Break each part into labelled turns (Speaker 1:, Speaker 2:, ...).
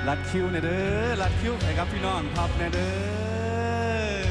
Speaker 1: ลัดคิวเนี่ยเด้อลัดคิวให้กับพี่น้องครับเนี่ยเด้อ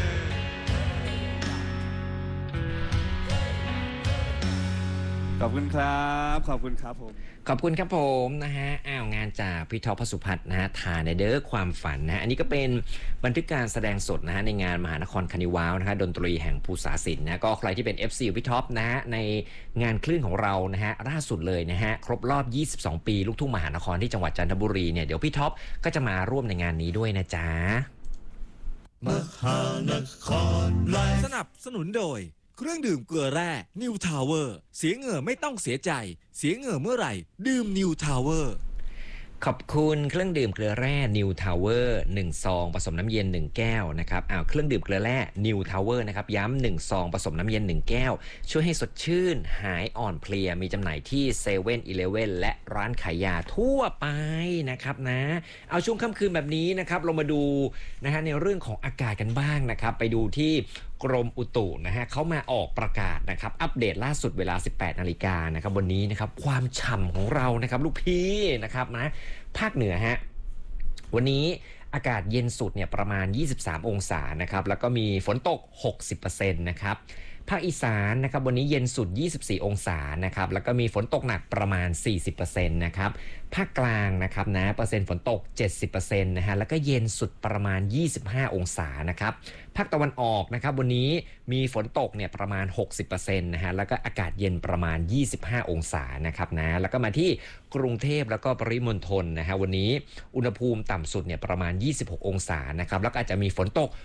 Speaker 1: ขอบคุณครับขอบคุณครับผม
Speaker 2: ขอบคุณครับผมนะฮะงานจากพี่ท็อป พสุพัฒน์นะฮะทาในเด้อความฝันนะฮะอันนี้ก็เป็นบันทึกการแสดงสดนะฮะในงานมหานครคานิวาวนะฮะดนตรีแห่งภูษาศิลป์นะก็ใครที่เป็น FC พี่ท็อปนะฮะในงานคลื่นของเรานะฮะล่าสุดเลยนะฮะครบรอบ22ปีลูกทุ่งมหานครที่จังหวัดจันทบุรีเนี่ยเดี๋ยวพี่ท็อปก็จะมาร่วมในงานนี้ด้วยนะจ๊ะ
Speaker 3: มหานครไลฟ์สนับสนุนโดยเครื่องดื่มเกลือแร่นิวทาวเวอร์เสียเหงื่อไม่ต้องเสียใจเสียเหงื่อเมื่อไหร่ดื่มนิวทาวเวอร์
Speaker 2: ขอบคุณเครื่องดื่มเกลือแร่นิวทาวเวอร์1ซองผสมน้ำเย็น1แก้วนะครับเครื่องดื่มเกลือแร่นิวทาวเวอร์นะครับย้ำ1ซองผสมน้ำเย็น1แก้วช่วยให้สดชื่นหายอ่อนเพลียมีจำหน่ายที่เซเว่นอีเลฟเว่นและร้านขายยาทั่วไปนะครับนะเอาช่วงค่ำคืนแบบนี้นะครับเรามาดูนะฮะในเรื่องของอากาศกันบ้างนะครับไปดูที่กรมอุตุนะฮะเขามาออกประกาศนะครับอัปเดตล่าสุดเวลา 18 นาฬิกานะครับวันนี้นะครับความฉ่ำของเรานะครับลูกพี่นะครับนะภาคเหนือฮะวันนี้อากาศเย็นสุดเนี่ยประมาณ23องศานะครับแล้วก็มีฝนตก 60% นะครับภาคอีสานนะครับวันนี้เย็นสุด24องศานะครับแล้วก็มีฝนตกหนักประมาณ 40% นะครับภาคกลางนะครับนะเปอร์เซ็นต์ฝนตก 70% นะฮะแล้วก็เย็นสุดประมาณ25องศานะครับภาคตะวันออกนะครับวันนี้มีฝนตกเนี่ยประมาณ 60% นะฮะแล้วก็อากาศเย็นประมาณ25องศานะครับนะแล้วก็มาที่กรุงเทพแล้วก็ปริมณฑลนะฮะวันนี้อุณหภูมิต่ำสุดเนี่ยประมาณ26องศานะครับแล้วก็อาจจะมีฝนตก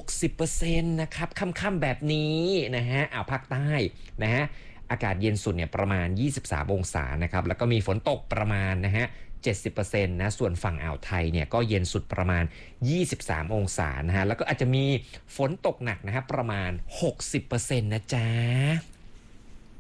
Speaker 2: 60% นะครับค่ำๆแบบนี้นะฮะภาคใต้นะฮะอากาศเย็นสุดเนี่ยประมาณ23องศานะครับแล้วก็มีฝนตกประมาณนะฮะ70% นะส่วนฝั่งอ่าวไทยเนี่ยก็เย็นสุดประมาณ23องศานะฮะแล้วก็อาจจะมีฝนตกหนักนะฮะประมาณ 60% นะจ๊ะ